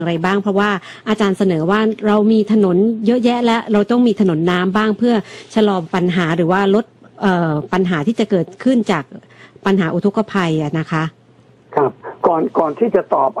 อะไรบ้างเพราะว่าอาจารย์เสนอว่าเรามีถนนเยอะแยะและเราต้องมีถนนน้ำบ้างเพื่อชะลอปัญหาหรือว่าลดปัญหาที่จะเกิดขึ้นจากปัญหาอุทกภัยนะคะครับก่อนที่จะตอบ